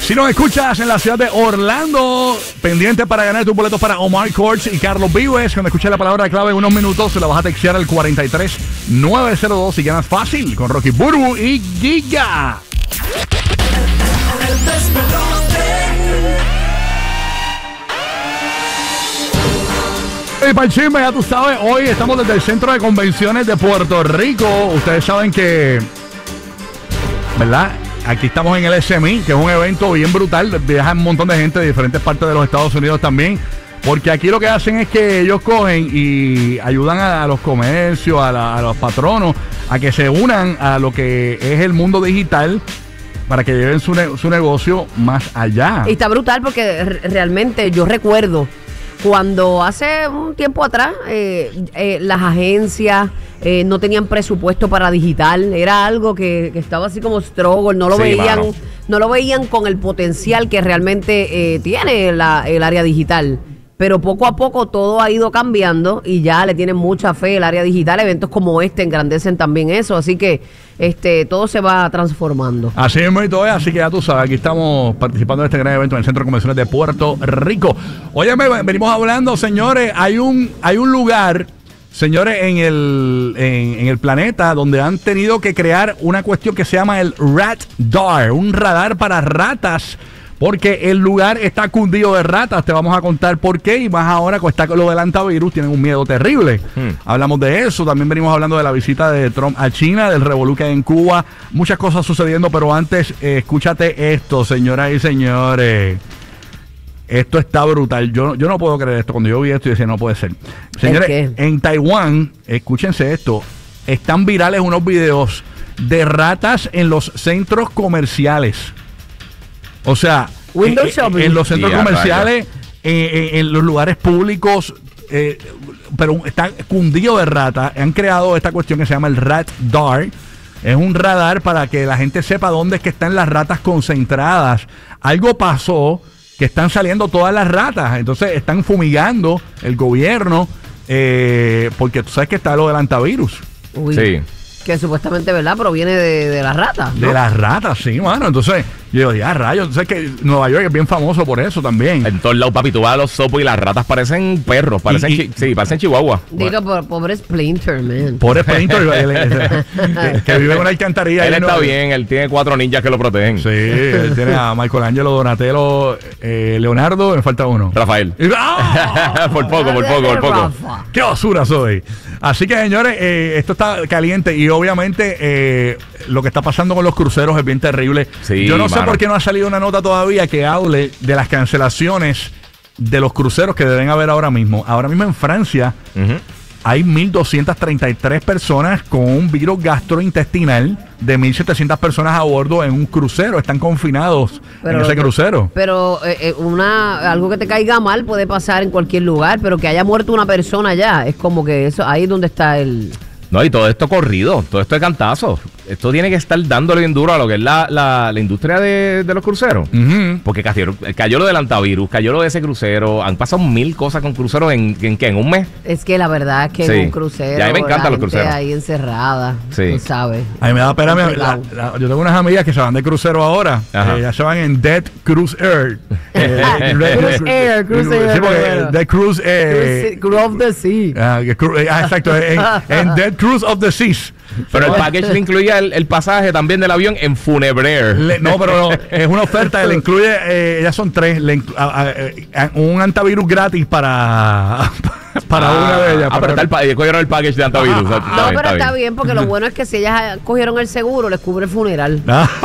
Si nos escuchas en la ciudad de Orlando, pendiente para ganar tus boletos para Omar Courtz y Carlos Vives. Cuando escuches la palabra clave en unos minutos, se la vas a textear al 43902 y ganas fácil con Rocky Burbu y Giga. Y para el chisme, ya tú sabes, hoy estamos desde el Centro de Convenciones de Puerto Rico. Ustedes saben que, ¿verdad? Aquí estamos en el SMI, que es un evento bien brutal. Viaja un montón de gente de diferentes partes de los Estados Unidos también. Porque aquí lo que hacen es que ellos cogen y ayudan a los comercios, a los patronos, a que se unan a lo que es el mundo digital para que lleven su negocio más allá. Y está brutal porque realmente yo recuerdo cuando hace un tiempo atrás las agencias no tenían presupuesto para digital, era algo que estaba así como struggle, no lo veían con el potencial que realmente tiene el área digital. Pero poco a poco todo ha ido cambiando y ya le tienen mucha fe el área digital. Eventos como este engrandecen también eso, así que todo se va transformando. Así es, así que ya tú sabes, aquí estamos participando de este gran evento en el Centro de Convenciones de Puerto Rico. Oye, venimos hablando, señores, hay un lugar, señores, en el planeta donde han tenido que crear una cuestión que se llama el RATDAR, un radar para ratas. Porque el lugar está cundido de ratas. Te vamos a contar por qué. Y más ahora con lo del antivirus, tienen un miedo terrible. Hablamos de eso. También venimos hablando de la visita de Trump a China, del revolú que hay en Cuba. Muchas cosas sucediendo, pero antes, escúchate esto, señoras y señores. Esto está brutal. Yo no puedo creer esto. Cuando yo vi esto, yo decía, no puede ser. Señores, en Taiwán, escúchense esto, están virales unos videos de ratas en los centros comerciales. O sea, en los centros comerciales, en los lugares públicos, pero está cundido de ratas. Han creado esta cuestión que se llama el RATDAR. Es un radar para que la gente sepa dónde es que están las ratas concentradas. Algo pasó que están saliendo todas las ratas. Entonces están fumigando el gobierno porque tú sabes que está lo del antivirus. Uy. Sí. Que supuestamente, ¿verdad? Proviene de las ratas, ¿no? De las ratas, sí, mano. Entonces, yo digo, rayos. Entonces, que Nueva York es bien famoso por eso también. En todos lados, papi, tú vas a los sopos y las ratas parecen perros, parecen chihuahua. Digo, pobre Splinter, man. Pobre Splinter, que vive en una alcantarilla. Él está bien, él tiene 4 ninjas que lo protegen. Sí, él tiene a Michelangelo, Donatello, Leonardo, me falta uno. Rafael. Por poco. ¡Qué basura soy! Así que, señores, esto está caliente y obviamente lo que está pasando con los cruceros es bien terrible. Sí, yo no sé por qué no ha salido una nota todavía que hable de las cancelaciones de los cruceros que deben haber ahora mismo. Ahora mismo en Francia hay 1.233 personas con un virus gastrointestinal de 1.700 personas a bordo en un crucero. Están confinados en ese crucero. Pero algo que te caiga mal puede pasar en cualquier lugar, pero que haya muerto una persona ya, es como que eso ahí es donde está el... No, y todo esto corrido, todo esto de cantazo. Esto tiene que estar dándole bien duro a lo que es la industria de los cruceros. Porque cayó lo del antivirus, cayó lo de ese crucero. Han pasado 1000 cosas con cruceros en un mes. Es que la verdad es que en un crucero. Y a mí me encantan los cruceros. Ahí encerrada, tú sabes. A mí me da pena. Yo tengo unas amigas que se van de crucero ahora. Ya se van en Dead Cruise Air. Cruise Air. Sí, porque Dead Cruise Cruise of the Sea. Exacto, en Dead Cruise of the Seas. Pero el package le incluía el pasaje también del avión en Funebrair. No, pero es una oferta, le incluye, ya son 3, un antivirus gratis para una de ellas. Pero cogieron el package de antivirus. No, pero está bien, porque lo bueno es que si ellas cogieron el seguro, les cubre el funeral.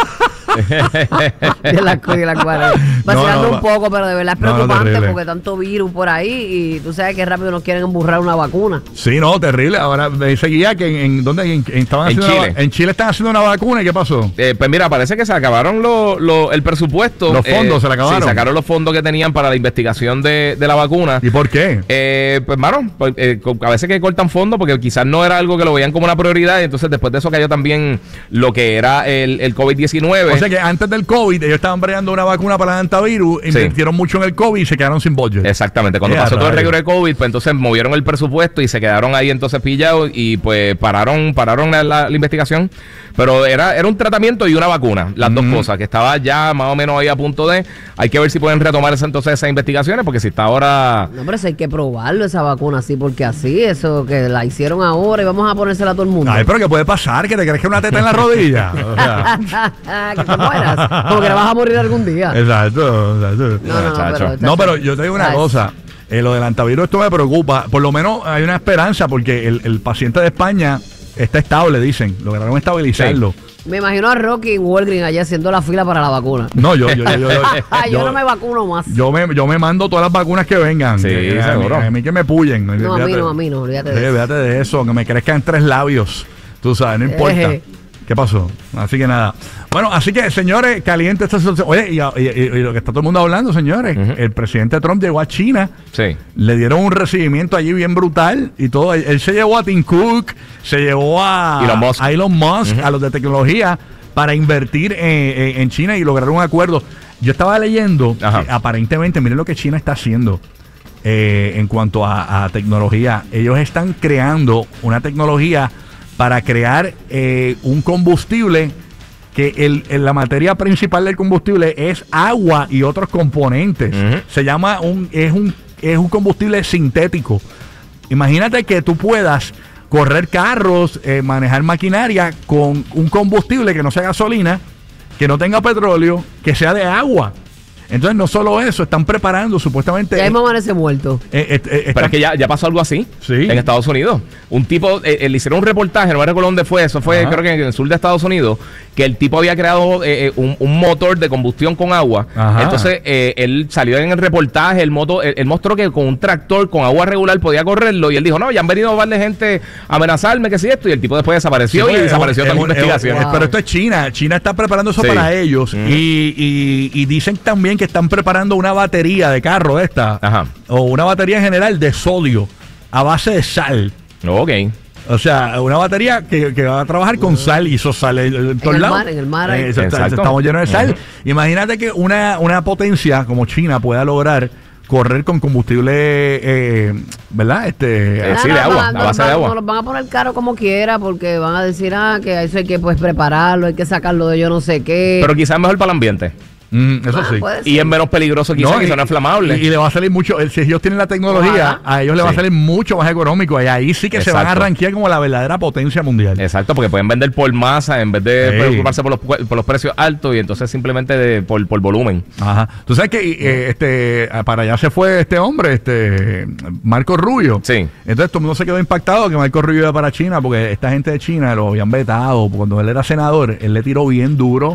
Vacilando un poco, pero de verdad es preocupante porque tanto virus por ahí y tú sabes que rápido nos quieren emburrar una vacuna. Sí, no, terrible. Ahora me seguía que en Chile están haciendo una vacuna. ¿Y qué pasó? Pues mira, parece que se acabaron el presupuesto. Los fondos se le acabaron. Sí, sacaron los fondos que tenían para la investigación de la vacuna. ¿Y por qué? Pues mano, a veces que cortan fondos porque quizás no era algo que lo veían como una prioridad. Y entonces después de eso cayó también lo que era el COVID-19. Dice que antes del COVID, ellos estaban bregando una vacuna para el antivirus, invirtieron mucho en el COVID y se quedaron sin budget. Exactamente. Cuando pasó todo el reguero de COVID, pues entonces movieron el presupuesto y se quedaron ahí entonces pillados y pues pararon la investigación. Pero era un tratamiento y una vacuna, las dos cosas, que estaba ya más o menos ahí a punto de... Hay que ver si pueden retomar entonces esas investigaciones, porque si está ahora... No, pero eso hay que probarlo, esa vacuna, así, porque así, eso que la hicieron ahora y vamos a ponérsela a todo el mundo. Ay, pero ¿qué puede pasar? ¿Que te crees que una teta en la rodilla? O sea. Que te mueras, como que le vas a morir algún día. Exacto. Pero yo te digo una cosa. Lo del antivirus, esto me preocupa. Por lo menos hay una esperanza, porque el paciente de España está estable, dicen. Lograron estabilizarlo. Sí. Me imagino a Rocky en Walgreens allá haciendo la fila para la vacuna. No, yo no me vacuno más. Yo me mando todas las vacunas que vengan. Sí, seguro. A mí que me puyen. No, a mí no, olvídate de eso. Olvídate de eso, que me crezcan 3 labios. Tú sabes, no importa. ¿Qué pasó? Así que nada. Bueno, así que, señores, caliente esta situación. Oye, y lo que está todo el mundo hablando, señores, el presidente Trump llegó a China. Sí. Le dieron un recibimiento allí bien brutal y todo. Él se llevó a Tim Cook, se llevó a Elon Musk, a los de tecnología, para invertir en China y lograr un acuerdo. Yo estaba leyendo que aparentemente, miren lo que China está haciendo en cuanto a tecnología. Ellos están creando una tecnología para crear un combustible que la materia principal del combustible es agua y otros componentes. Se llama es un combustible sintético. Imagínate que tú puedas correr carros, manejar maquinaria con un combustible que no sea gasolina, que no tenga petróleo, que sea de agua. Entonces, no solo eso, están preparando supuestamente... Ya mismo amanece muerto. Pero es que ya pasó algo así en Estados Unidos. Un tipo, le hicieron un reportaje, no me recuerdo dónde fue, eso fue creo que en el sur de Estados Unidos, que el tipo había creado un motor de combustión con agua. Entonces, él salió en el reportaje, él mostró que con un tractor con agua regular podía correrlo, y él dijo, no, ya han venido varias gente a amenazarme, que si esto, y el tipo después desapareció y desapareció toda la investigación. Pero esto es China. China está preparando eso para ellos, y dicen también que están preparando una batería de carro o una batería en general de sodio a base de sal. Ok. O sea, una batería que va a trabajar con sal, y eso sale en todos lados. En el mar. Estamos llenos de sal. Imagínate que una potencia como China pueda lograr correr con combustible, ¿verdad? Sí, de agua, a base de agua. No los van a poner caro como quiera, porque van a decir, que eso hay que prepararlo, hay que sacarlo de yo no sé qué. Pero quizás es mejor para el ambiente. Eso sí. Y es menos peligroso quizás, que son inflamables. Y le va a salir mucho, si ellos tienen la tecnología, a ellos les va a salir mucho más económico. Y ahí sí que se van a rankear como la verdadera potencia mundial. Exacto, porque pueden vender por masa en vez de preocuparse por los precios altos, y entonces simplemente por volumen. Tú sabes que para allá se fue este hombre, Marco Rubio. Sí. Entonces todo el mundo se quedó impactado que Marco Rubio iba para China, porque esta gente de China lo habían vetado. Cuando él era senador, él le tiró bien duro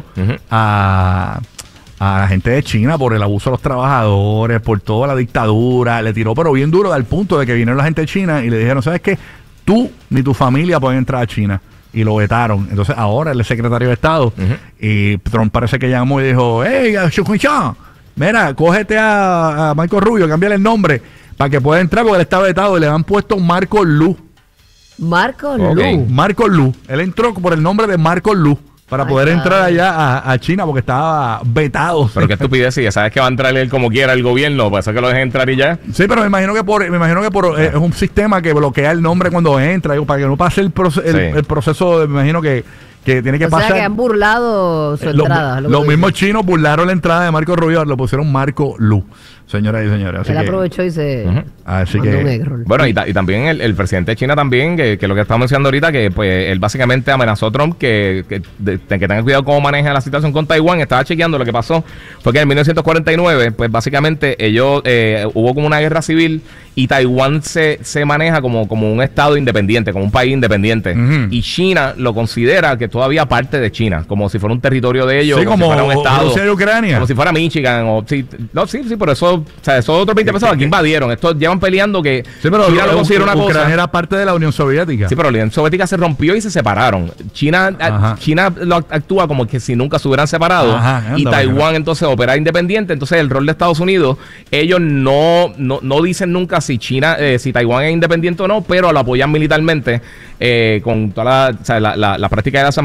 a la gente de China por el abuso de los trabajadores, por toda la dictadura. Le tiró pero bien duro, al punto de que vinieron la gente de China y le dijeron, ¿sabes qué? Tú ni tu familia pueden entrar a China. Y lo vetaron. Entonces ahora él es secretario de Estado, y Trump parece que llamó y dijo, hey, mira, cógete a Marco Rubio, cámbiale el nombre para que pueda entrar, porque él está vetado, y le han puesto Marco Lu. Marco Lu. Marco Lu. Él entró por el nombre de Marco Lu para poder entrar allá a China, porque estaba vetado. Pero qué estupidez, ya sabes que va a entrar él como quiera el gobierno, para eso que lo dejen entrar y ya. Sí, pero me imagino que es un sistema que bloquea el nombre cuando entra, para que no pase el proceso, me imagino que tiene que pasar. O sea, que han burlado su entrada. Los mismos chinos burlaron la entrada de Marco Rubio, lo pusieron Marco Lu, señoras y señores. Así él aprovechó y se así que un error. Bueno, y también el presidente de China también, que lo que estamos mencionando ahorita, que pues él básicamente amenazó a Trump que tenga cuidado cómo maneja la situación con Taiwán. Estaba chequeando, lo que pasó fue que en 1949, pues básicamente ellos hubo como una guerra civil, y Taiwán se maneja como un estado independiente, como un país independiente. Y China lo considera que todavía parte de China, como si fuera un territorio de ellos, como si fuera un estado, Rusia y Ucrania, como si fuera Michigan, sí, pero eso, o sea, esos otros 20 pesos aquí invadieron. Estos llevan peleando que pero China lo considera una cosa. Ucrania era parte de la Unión Soviética. Sí, pero la Unión Soviética se rompió y se separaron. China lo actúa como que si nunca se hubieran separado, y Taiwán entonces opera independiente. Entonces el rol de Estados Unidos, ellos no dicen nunca si Taiwán es independiente o no, pero lo apoyan militarmente con toda la práctica de las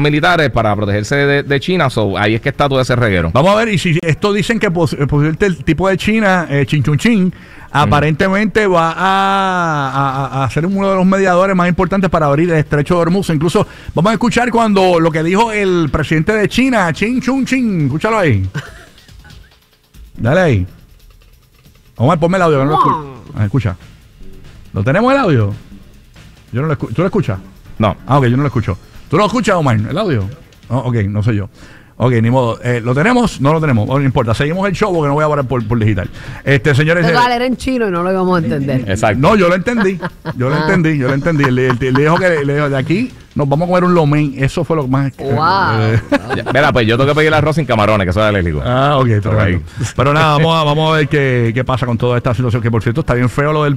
militares para protegerse de China. So, ahí es que está todo ese reguero. Vamos a ver, y si esto dicen que posiblemente el tipo de China, Chin Chun Chin, aparentemente va a ser uno de los mediadores más importantes para abrir el estrecho de Hormuz. Incluso vamos a escuchar cuando lo que dijo el presidente de China, Chin Chun Chin. Escúchalo ahí. Dale ahí. Vamos a ponme el audio. Que no lo escucho. Escucha. ¿Lo tenemos el audio? Yo no lo escucho. ¿Tú lo escuchas? No. Ok, yo no lo escucho. ¿Tú lo escuchas, Omar? ¿El audio? Oh, ok, no sé yo. Ok, ni modo. ¿Lo tenemos? No lo tenemos. No importa. Seguimos el show porque no voy a hablar por digital. Señores. Pero era en chino y no lo íbamos a entender. Exacto. No, yo lo entendí. Yo lo entendí. Le dijo que de aquí nos vamos a comer un lomen. Eso fue lo más. Wow. Mira, pues yo tengo que pedir el arroz sin camarones, que eso es alérgico. Ok, pero nada, vamos a ver qué pasa con toda esta situación. Que por cierto está bien feo lo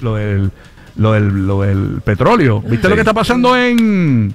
del petróleo. ¿Viste lo que está pasando en.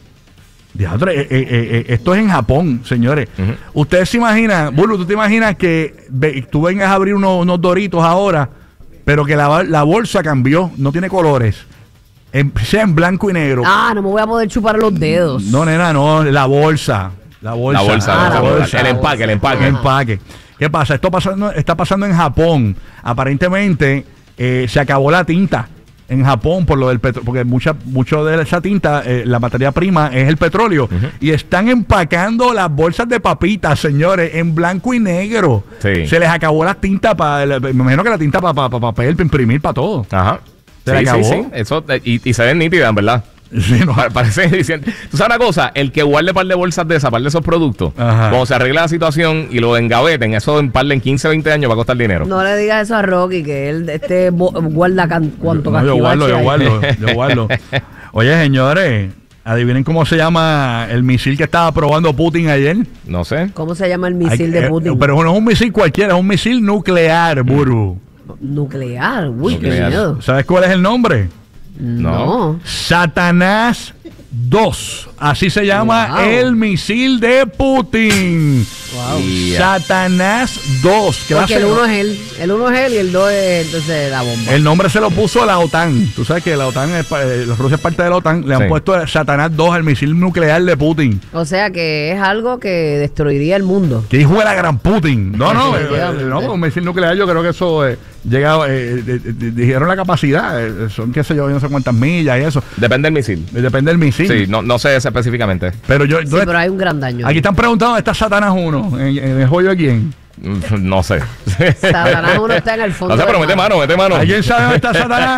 Esto es en Japón, señores. Ustedes se imaginan, Bulu, ¿tú te imaginas que tú vengas a abrir unos Doritos ahora, pero que la bolsa cambió, no tiene colores, sea en blanco y negro? No me voy a poder chupar los dedos. No, nena, no, la bolsa. La bolsa. El empaque. ¿Qué pasa? Está pasando en Japón. Aparentemente se acabó la tinta en Japón por lo del petróleo, porque mucho de esa tinta, la materia prima es el petróleo, y están empacando las bolsas de papitas, señores, en blanco y negro. Sí. Se les acabó la tinta me imagino que la tinta para papel, para imprimir, para todo. Ajá. Se le acabó. Sí. Eso, y se ven nítidas, en verdad. Sí, no. Parece diciendo. Tú sabes una cosa, el que guarde par de bolsas de esas, par de esos productos, cuando se arregle la situación y lo engaveten, eso en 15, 20 años va a costar dinero. No le digas eso a Rocky, que él guarda cuánto yo guardo. Oye, señores, adivinen cómo se llama el misil que estaba probando Putin ayer. No sé. ¿Cómo se llama el misil de Putin? Pero no es un misil cualquiera, es un misil nuclear, Buru. Nuclear, uy, qué miedo. ¿Sabes cuál es el nombre? No. Satanás 2. Así se llama el misil de Putin. Wow. Satanás 2. Porque el uno es él. El uno es él y el 2 es entonces la bomba. El nombre se lo puso la OTAN. Tú sabes que la OTAN, Rusia es parte de la OTAN. Le han puesto Satanás 2 al misil nuclear de Putin. O sea que es algo que destruiría el mundo. ¿Qué hijo de la gran Putin? No, un misil nuclear, yo creo que eso llega, dijeron la capacidad, son qué sé yo no sé cuántas millas y eso. Depende del misil. Depende del misil. Sí, no sé específicamente. Pero pero hay un gran daño. Aquí están preguntando ¿dónde está Satanás 1? ¿En el joyo de quién? No sé. Satanás 1 está en el fondo. No sé, pero mete mano. ¿Alguien sabe dónde está Satanás?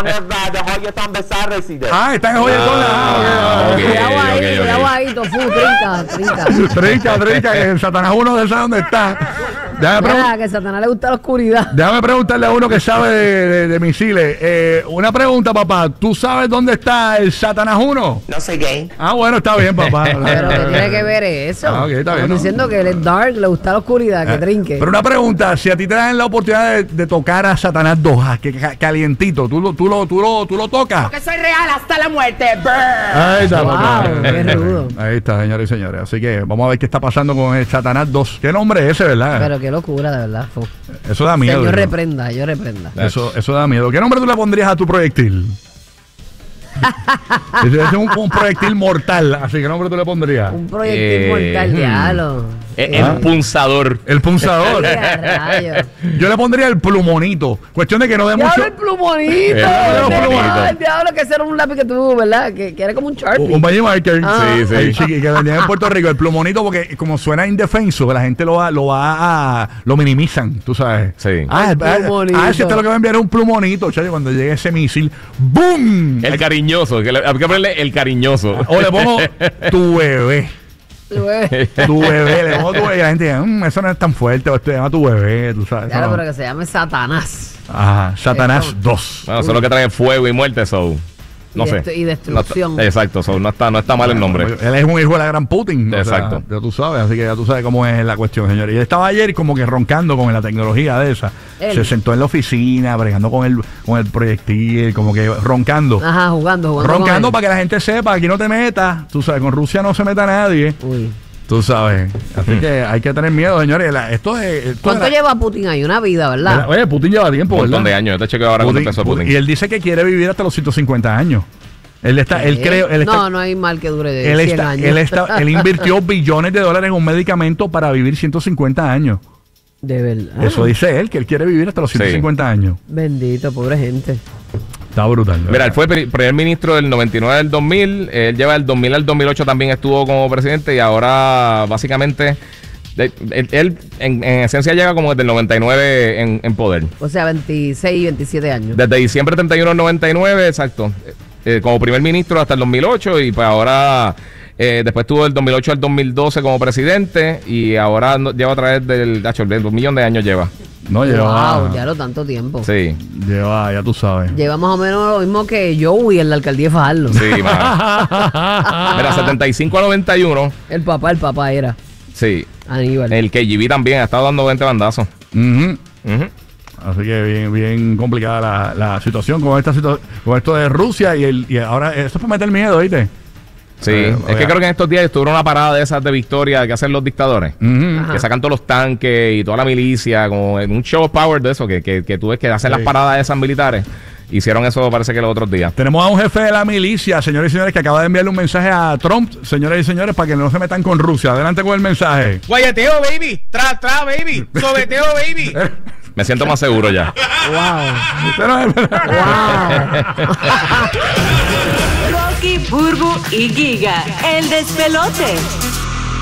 Está en el joyo de Cuidado ahí, Tofu, trinca, que el Satanás 1 sabe dónde está. Que a Satanás le gusta la oscuridad. Déjame preguntarle a uno que sabe de misiles. Una pregunta, papá. ¿Tú sabes dónde está el Satanás 1? No soy gay. Bueno, está bien, papá. Pero ¿qué tiene que ver eso? Okay, está bien, diciendo que él es dark, le gusta la oscuridad, que trinque. Pero una pregunta, si a ti te dan la oportunidad de tocar a Satanás 2, calientito, ¿tú lo tocas? Porque soy real hasta la muerte. Ahí está, papá. Qué rudo. Ahí está, señores y señores. Así que vamos a ver qué está pasando con el Satanás 2. ¿Qué nombre es ese, verdad? Pero qué locura, de verdad. Eso da miedo. Yo reprenda. Eso da miedo. ¿Qué nombre tú le pondrías a tu proyectil? Es un proyectil mortal. Así que nombre tú le pondrías. Un proyectil mortal, diablo. El punzador. El punzador. Yo le pondría el plumonito. Cuestión de que no dé mucho. El plumonito. Diablo, que ese era un lápiz que tú, ¿verdad? Que era como un Sharpie. Un Magic Marker. Sí. Que vendían en Puerto Rico. El plumonito, porque como suena indefenso, la gente lo minimizan, tú sabes. Sí. Si este lo que va a enviar es un plumonito, chaval, cuando llegue ese misil, ¡boom! El cariñoso. Hay que ponerle el cariñoso. O le pongo tu bebé. Tu bebé, le pongo tu bebé y la gente dice, eso no es tan fuerte, o te llama tu bebé, tú sabes. Claro, pero que se llame Satanás. Ajá, Satanás 2. Bueno, eso es lo que trae fuego y muerte, no sé. Y destrucción. Exacto, no está mal el nombre. Él es un hijo de la gran Putin. Exacto. Ya tú sabes, así que ya tú sabes cómo es la cuestión, señor. Y él estaba ayer como que roncando con la tecnología de esa. Se sentó en la oficina, bregando con el proyectil, como que roncando. Ajá, jugando. Roncando para que la gente sepa, aquí no te metas. Tú sabes, con Rusia no se meta nadie. Uy. Tú sabes. Así que hay que tener miedo, señores. ¿Cuánto lleva Putin ahí? Una vida, ¿verdad? Oye, Putin lleva tiempo, Un ¿verdad? montón de años. Yo te chequeo ahora cuando empezó Putin. Y él dice que quiere vivir hasta los 150 años. No hay mal que dure de 100 años. Él invirtió billones de dólares en un medicamento para vivir 150 años. De verdad. Eso dice él, que él quiere vivir hasta los 150 años. Bendito, pobre gente. Está brutal. Mira, él fue primer ministro del 99 al 2000. Él lleva del 2000 al 2008 también estuvo como presidente y ahora básicamente él en esencia llega como desde el 99 en poder. O sea, 26, 27 años. Desde diciembre 31 del 99, exacto. Como primer ministro hasta el 2008 y pues ahora después tuvo del 2008 al 2012 como presidente y ahora lleva a través del 1 millón de años lleva. No lleva. Wow, ya lo tanto tiempo. Sí. Lleva, ya tú sabes. Lleva más o menos lo mismo que Joey en la alcaldía de Fajardo. Sí, mira, 75 a 91. El papá era. Sí. Aníbal. El KGB también ha estado dando 20 bandazos. Así que bien complicada la situación con con esto de Rusia y ahora esto es para meter miedo, ¿viste? Sí, es que creo que en estos días estuvo una parada de esas de victoria que hacen los dictadores, que sacan todos los tanques y toda la milicia, como en un show of power de eso, que tú ves que hacen las paradas de esas militares. Hicieron eso, parece que los otros días. Tenemos a un jefe de la milicia, señores y señores, que acaba de enviarle un mensaje a Trump, señores y señores, para que no se metan con Rusia. Adelante con el mensaje. Guayeteo, baby. Tra, baby. Sobeteo, baby. Me siento más seguro ya. Wow. Rocky, Burbu y Giga, el despelote.